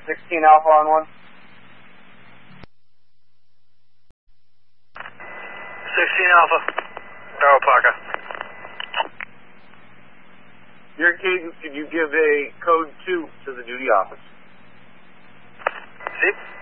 16 Alpha on 1. 16 Alpha. Bravo Parker. Your cadence, could you give a code 2 to the duty office? See?